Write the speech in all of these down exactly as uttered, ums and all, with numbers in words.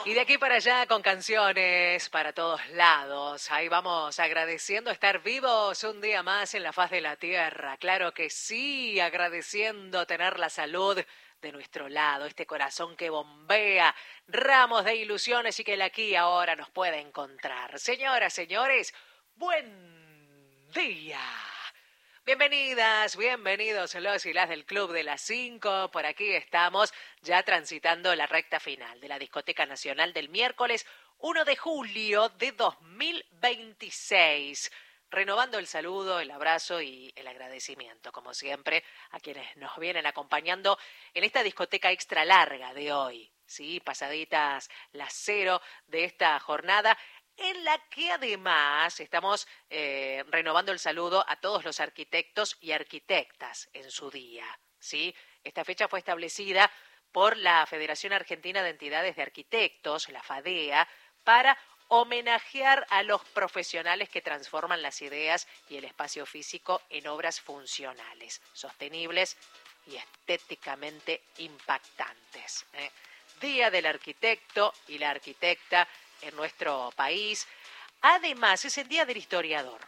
Y de aquí para allá con canciones para todos lados. Ahí vamos agradeciendo estar vivos un día más en la faz de la tierra. Claro que sí, agradeciendo tener la salud de nuestro lado, este corazón que bombea ramos de ilusiones y que el aquí y ahora nos puede encontrar. Señoras, señores, buen día. Bienvenidas, bienvenidos los y las del Club de las Cinco. Por aquí estamos ya transitando la recta final de la Discoteca Nacional del miércoles primero de julio de dos mil veintiséis. Renovando el saludo, el abrazo y el agradecimiento, como siempre, a quienes nos vienen acompañando en esta discoteca extra larga de hoy, ¿sí? Pasaditas las cero de esta jornada, en la que además estamos eh, renovando el saludo a todos los arquitectos y arquitectas en su día, ¿sí? Esta fecha fue establecida por la Federación Argentina de Entidades de Arquitectos, la FADEA, para homenajear a los profesionales que transforman las ideas y el espacio físico en obras funcionales, sostenibles y estéticamente impactantes, ¿eh? Día del Arquitecto y la Arquitecta en nuestro país. Además, es el Día del Historiador.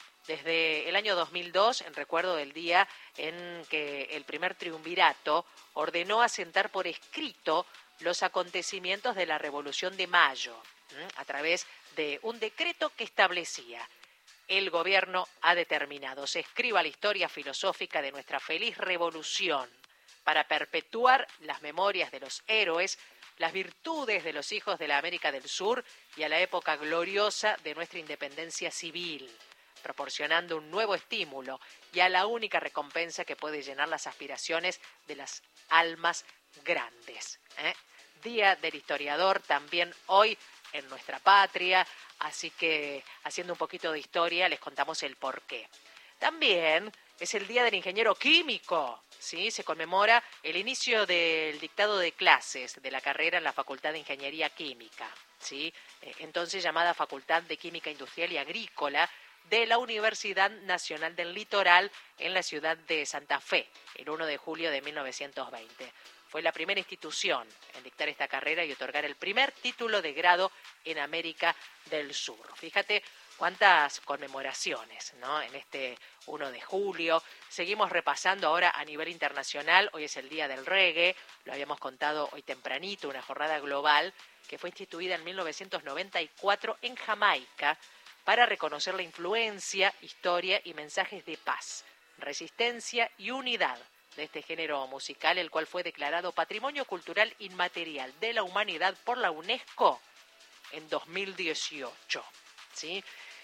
Desde el año dos mil dos, en recuerdo del día en que el primer triunvirato ordenó asentar por escrito los acontecimientos de la Revolución de Mayo, ¿eh? a través de un decreto que establecía: el gobierno ha determinado se escriba la historia filosófica de nuestra feliz revolución para perpetuar las memorias de los héroes, las virtudes de los hijos de la América del Sur y a la época gloriosa de nuestra independencia civil, proporcionando un nuevo estímulo y a la única recompensa que puede llenar las aspiraciones de las almas grandes, ¿eh? Día del Historiador también hoy en nuestra patria, así que haciendo un poquito de historia les contamos el porqué. También es el Día del Ingeniero Químico, ¿sí? Se conmemora el inicio del dictado de clases de la carrera en la Facultad de Ingeniería Química, ¿sí? Entonces llamada Facultad de Química Industrial y Agrícola de la Universidad Nacional del Litoral en la ciudad de Santa Fe, el primero de julio de mil novecientos veinte. Fue la primera institución en dictar esta carrera y otorgar el primer título de grado en América del Sur. Fíjate cuántas conmemoraciones, ¿no? En este primero de julio. Seguimos repasando ahora a nivel internacional. Hoy es el Día del Reggae, lo habíamos contado hoy tempranito, una jornada global que fue instituida en mil novecientos noventa y cuatro en Jamaica para reconocer la influencia, historia y mensajes de paz, resistencia y unidad de este género musical, el cual fue declarado Patrimonio Cultural Inmaterial de la Humanidad por la UNESCO en dos mil dieciocho, ¿sí?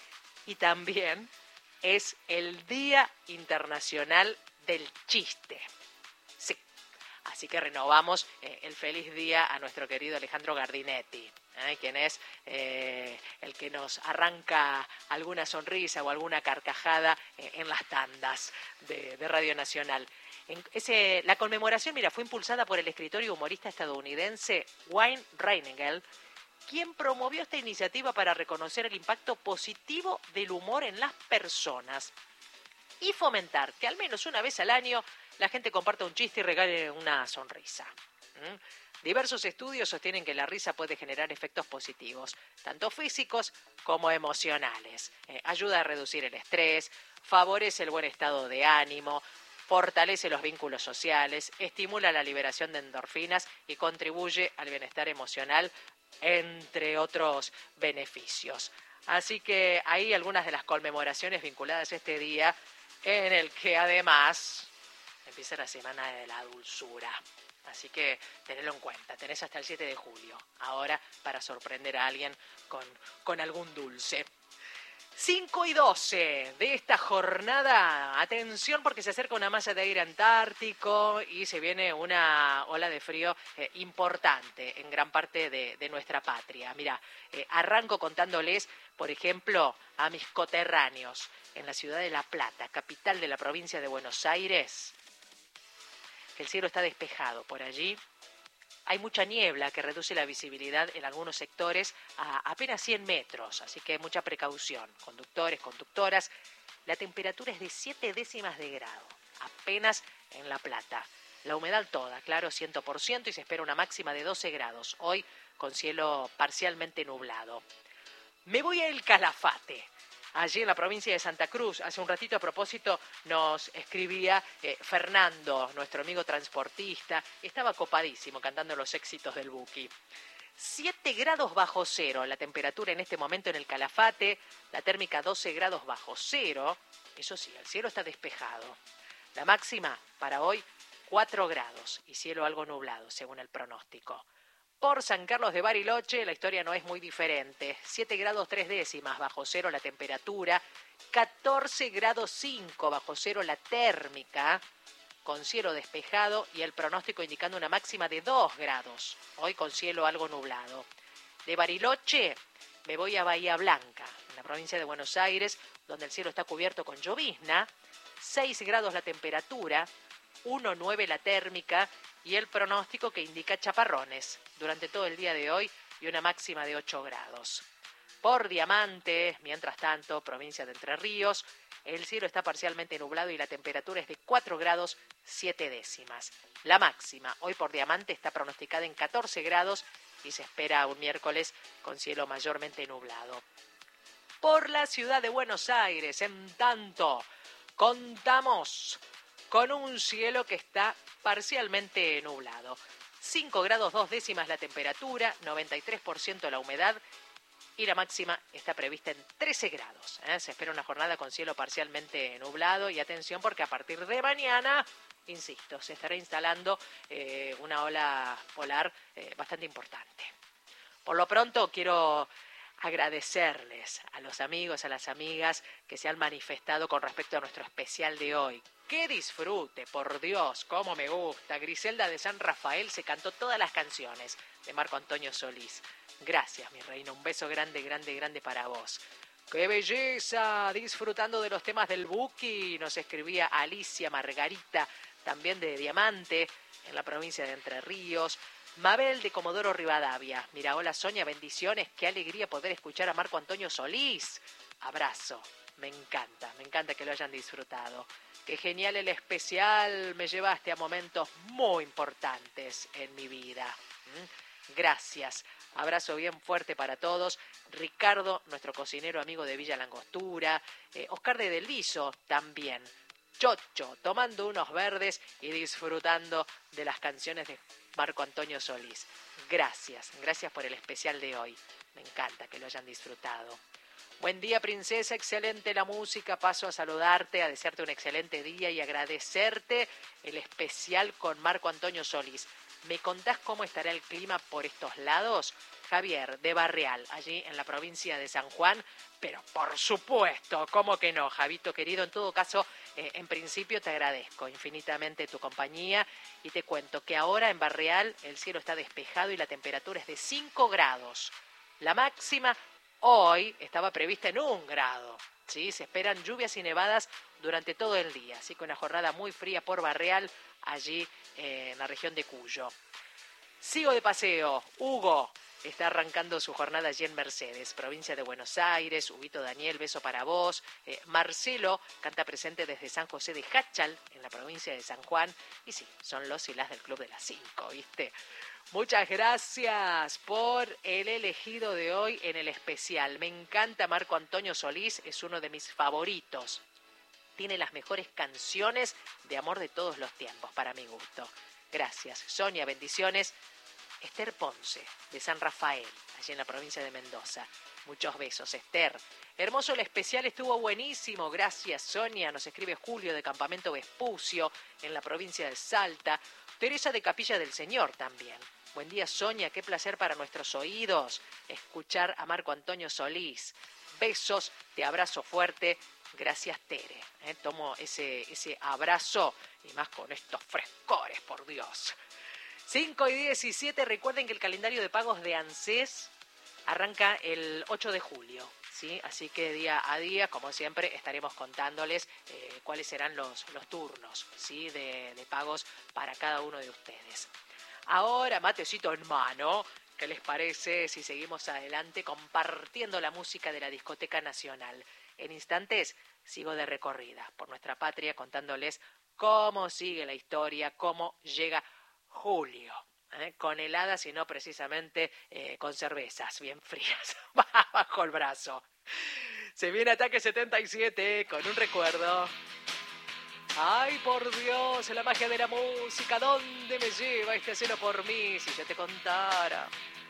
Y también es el Día Internacional del Chiste. Sí, así que renovamos eh, el feliz día a nuestro querido Alejandro Gardinetti, ¿eh? quien es eh, el que nos arranca alguna sonrisa o alguna carcajada eh, en las tandas de, de Radio Nacional. En ese, la conmemoración, mira, fue impulsada por el escritor y humorista estadounidense Wayne Reinegel, quien promovió esta iniciativa para reconocer el impacto positivo del humor en las personas y fomentar que al menos una vez al año la gente comparta un chiste y regale una sonrisa. ¿Mm? Diversos estudios sostienen que la risa puede generar efectos positivos, tanto físicos como emocionales. Eh, ayuda a reducir el estrés, favorece el buen estado de ánimo, fortalece los vínculos sociales, estimula la liberación de endorfinas y contribuye al bienestar emocional, entre otros beneficios. Así que hay algunas de las conmemoraciones vinculadas a este día, en el que además empieza la Semana de la Dulzura. Así que tenedlo en cuenta, tenés hasta el siete de julio, ahora, para sorprender a alguien con, con algún dulce. cinco y doce de esta jornada, atención porque se acerca una masa de aire antártico y se viene una ola de frío eh, importante en gran parte de, de nuestra patria. Mira, eh, arranco contándoles, por ejemplo, a mis coterráneos en la ciudad de La Plata, capital de la provincia de Buenos Aires, que el cielo está despejado por allí. Hay mucha niebla que reduce la visibilidad en algunos sectores a apenas cien metros, así que mucha precaución. Conductores, conductoras, la temperatura es de siete décimas de grado, apenas en La Plata. La humedad toda, claro, cien por ciento y se espera una máxima de doce grados. Hoy con cielo parcialmente nublado. Me voy a El Calafate. Allí en la provincia de Santa Cruz, hace un ratito a propósito nos escribía eh, Fernando, nuestro amigo transportista, estaba copadísimo cantando los éxitos del Buki. siete grados bajo cero la temperatura en este momento en El Calafate, la térmica doce grados bajo cero, eso sí, el cielo está despejado. La máxima para hoy cuatro grados y cielo algo nublado según el pronóstico. Por San Carlos de Bariloche la historia no es muy diferente. siete grados tres décimas bajo cero la temperatura, catorce grados cinco bajo cero la térmica, con cielo despejado y el pronóstico indicando una máxima de dos grados, hoy con cielo algo nublado. De Bariloche me voy a Bahía Blanca, en la provincia de Buenos Aires, donde el cielo está cubierto con llovizna, seis grados la temperatura, uno coma nueve la térmica y el pronóstico que indica chaparrones durante todo el día de hoy y una máxima de ocho grados. Por Diamante, mientras tanto, provincia de Entre Ríos, el cielo está parcialmente nublado y la temperatura es de cuatro grados siete décimas. La máxima hoy por Diamante está pronosticada en catorce grados y se espera un miércoles con cielo mayormente nublado. Por la ciudad de Buenos Aires, en tanto, contamos con un cielo que está parcialmente nublado. cinco grados dos décimas la temperatura, noventa y tres por ciento la humedad y la máxima está prevista en trece grados. ¿eh? Se espera una jornada con cielo parcialmente nublado y atención porque a partir de mañana, insisto, se estará instalando eh, una ola polar eh, bastante importante. Por lo pronto quiero agradecerles a los amigos, a las amigas que se han manifestado con respecto a nuestro especial de hoy. ¡Qué disfrute, por Dios! ¡Cómo me gusta! Griselda de San Rafael se cantó todas las canciones de Marco Antonio Solís. Gracias, mi reina. Un beso grande, grande, grande para vos. ¡Qué belleza! Disfrutando de los temas del Buki. Nos escribía Alicia Margarita, también de Diamante, en la provincia de Entre Ríos. Mabel de Comodoro Rivadavia. Mira, hola Sonia, bendiciones. Qué alegría poder escuchar a Marco Antonio Solís. Abrazo. Me encanta, me encanta que lo hayan disfrutado. Qué genial el especial, me llevaste a momentos muy importantes en mi vida. ¿Mm? Gracias. Abrazo bien fuerte para todos. Ricardo, nuestro cocinero amigo de Villa Langostura. Eh, Oscar de Delviso también. Chocho, tomando unos verdes y disfrutando de las canciones de Marco Antonio Solís. Gracias, gracias por el especial de hoy. Me encanta que lo hayan disfrutado. Buen día, princesa, excelente la música. Paso a saludarte, a desearte un excelente día y agradecerte el especial con Marco Antonio Solís. ¿Me contás cómo estará el clima por estos lados? Javier, de Barreal, allí en la provincia de San Juan. Pero por supuesto, ¿cómo que no, Javito querido? En todo caso, eh, en principio te agradezco infinitamente tu compañía y te cuento que ahora en Barreal el cielo está despejado y la temperatura es de cinco grados. La máxima hoy estaba prevista en un grado. ¿Sí? Se esperan lluvias y nevadas durante todo el día, así que una jornada muy fría por Barreal, allí eh, en la región de Cuyo. Sigo de paseo. Hugo está arrancando su jornada allí en Mercedes, provincia de Buenos Aires. Huguito Daniel, beso para vos. Eh, Marcelo canta presente desde San José de Jáchal, en la provincia de San Juan. Y sí, son los y las del Club de las Cinco, ¿viste? Muchas gracias por el elegido de hoy en el especial. Me encanta Marco Antonio Solís, es uno de mis favoritos. Tiene las mejores canciones de amor de todos los tiempos, para mi gusto. Gracias. Sonia, bendiciones. Esther Ponce, de San Rafael, allí en la provincia de Mendoza. Muchos besos, Esther. Hermoso el especial, estuvo buenísimo. Gracias, Sonia. Nos escribe Julio de Campamento Vespucio, en la provincia de Salta. Teresa de Capilla del Señor también. Buen día, Sonia. Qué placer para nuestros oídos escuchar a Marco Antonio Solís. Besos, te abrazo fuerte. Gracias, Tere. ¿Eh? Tomo ese, ese abrazo y más con estos frescores, por Dios. cinco y diecisiete, recuerden que el calendario de pagos de ANSES arranca el ocho de julio. ¿Sí? Así que día a día, como siempre, estaremos contándoles eh, cuáles serán los, los turnos, ¿sí? de, de pagos para cada uno de ustedes. Ahora, matecito en mano, ¿qué les parece si seguimos adelante compartiendo la música de la Discoteca Nacional? En instantes sigo de recorrida por nuestra patria contándoles cómo sigue la historia, cómo llega julio. ¿Eh? Con heladas y no precisamente eh, con cervezas bien frías bajo el brazo. Se viene Ataque setenta y siete con un recuerdo. Ay, por Dios, la magia de la música, ¿dónde me lleva este cielo por mí? Si yo te contara.